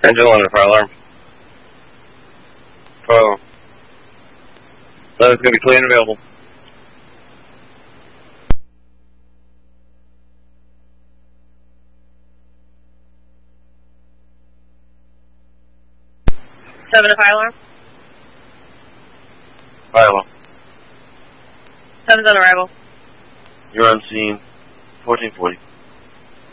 Engine 1 fire alarm. Fire alarm. So it's going to be clean and available. Seven to fire alarm. Fire alarm. 7's on arrival. You're on scene 1440.